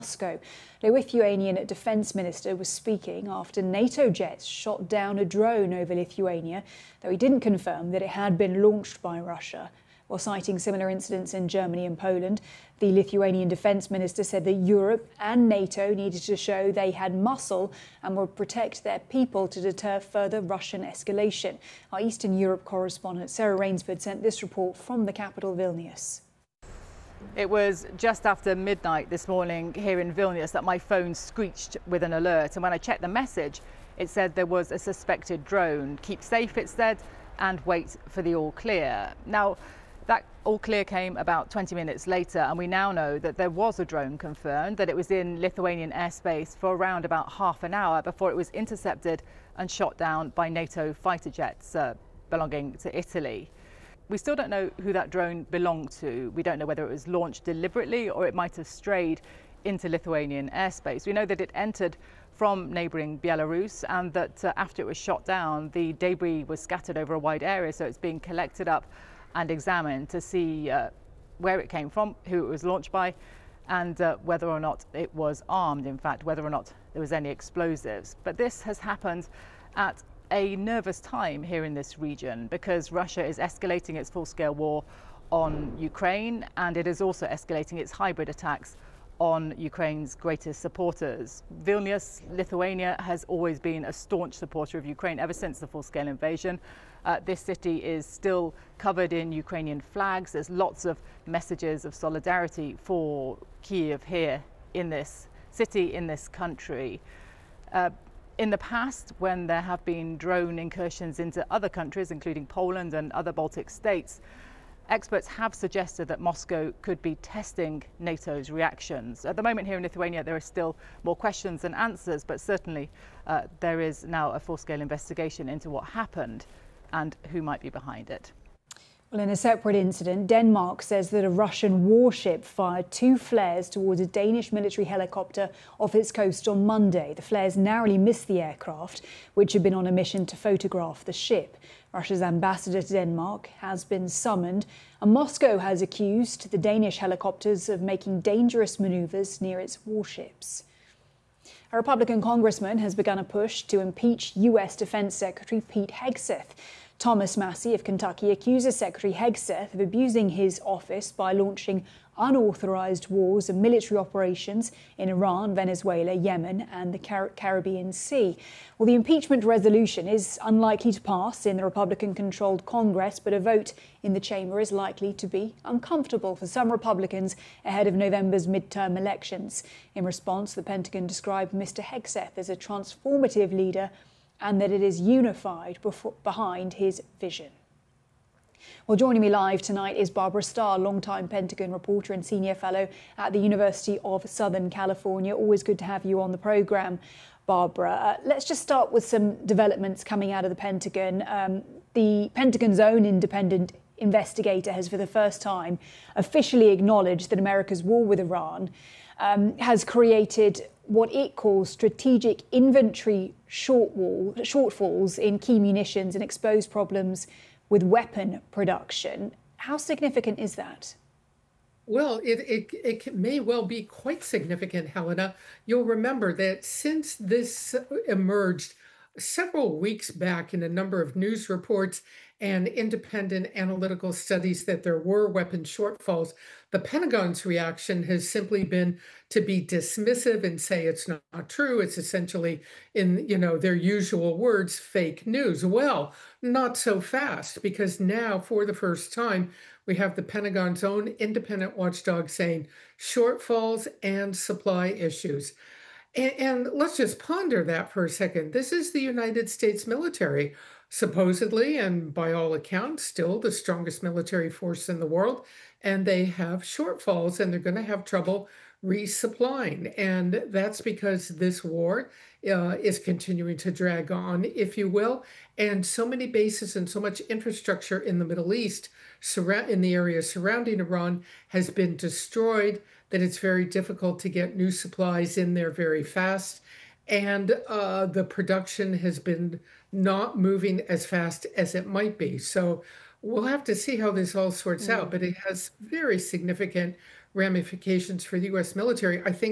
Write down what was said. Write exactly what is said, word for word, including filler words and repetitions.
Moscow. The Lithuanian defense minister was speaking after NATO jets shot down a drone over Lithuania, though he didn't confirm that it had been launched by Russia. While citing similar incidents in Germany and Poland, the Lithuanian defense minister said that Europe and NATO needed to show they had muscle and would protect their people to deter further Russian escalation. Our Eastern Europe correspondent Sarah Rainsford sent this report from the capital, Vilnius. It was just after midnight this morning here in Vilnius that my phone screeched with an alert, and when I checked the message it said there was a suspected drone. Keep safe, it said, and wait for the all clear. Now that all clear came about twenty minutes later, and we now know that there was a drone confirmed, that it was in Lithuanian airspace for around about half an hour before it was intercepted and shot down by NATO fighter jets uh, belonging to Italy. We still don't know who that drone belonged to. We don't know whether it was launched deliberately or it might have strayed into Lithuanian airspace. We know that it entered from neighbouring Belarus, and that uh, after it was shot down, the debris was scattered over a wide area, so it's being collected up and examined to see uh, where it came from, who it was launched by, and uh, whether or not it was armed, in fact, whether or not there was any explosives. But this has happened at a nervous time here in this region because Russia is escalating its full-scale war on Ukraine, and it is also escalating its hybrid attacks on Ukraine's greatest supporters. Vilnius, Lithuania, has always been a staunch supporter of Ukraine ever since the full-scale invasion. Uh, this city is still covered in Ukrainian flags. There's lots of messages of solidarity for Kyiv here in this city, in this country. Uh, In the past, when there have been drone incursions into other countries, including Poland and other Baltic states, experts have suggested that Moscow could be testing NATO's reactions. At the moment here in Lithuania, there are still more questions than answers, but certainly uh, there is now a full-scale investigation into what happened and who might be behind it. Well, in a separate incident, Denmark says that a Russian warship fired two flares towards a Danish military helicopter off its coast on Monday. The flares narrowly missed the aircraft, which had been on a mission to photograph the ship. Russia's ambassador to Denmark has been summoned, and Moscow has accused the Danish helicopters of making dangerous manoeuvres near its warships. A Republican congressman has begun a push to impeach U S Defense Secretary Pete Hegseth. Thomas Massie of Kentucky accuses Secretary Hegseth of abusing his office by launching unauthorized wars and military operations in Iran, Venezuela, Yemen and the Car- Caribbean Sea. Well, the impeachment resolution is unlikely to pass in the Republican-controlled Congress, but a vote in the chamber is likely to be uncomfortable for some Republicans ahead of November's midterm elections. In response, the Pentagon described Mister Hegseth as a transformative leader and that it is unified behind his vision. Well, joining me live tonight is Barbara Starr, longtime Pentagon reporter and senior fellow at the University of Southern California. Always good to have you on the programme, Barbara. Uh, let's just start with some developments coming out of the Pentagon. Um, the Pentagon's own independent investigator has for the first time officially acknowledged that America's war with Iran um, has created what it calls strategic inventory shortfall, shortfalls in key munitions and exposed problems with weapon production. How significant is that? Well, it, it, it may well be quite significant, Helena. You'll remember that since this emerged several weeks back in a number of news reports and independent analytical studies that there were weapon shortfalls, the Pentagon's reaction has simply been to be dismissive and say it's not, not true. It's essentially, in you know their usual words, fake news. Well, not so fast, because now, for the first time, we have the Pentagon's own independent watchdog saying shortfalls and supply issues. And, and let's just ponder that for a second. This is the United States military, supposedly, and by all accounts, still the strongest military force in the world. And they have shortfalls, and they're going to have trouble resupplying. And that's because this war uh, is continuing to drag on, if you will. And so many bases and so much infrastructure in the Middle East, surround, in the area surrounding Iran, has been destroyed, that it's very difficult to get new supplies in there very fast. And uh, the production has been not moving as fast as it might be. So we'll have to see how this all sorts mm. out, but it has very significant ramifications for the U S military. I think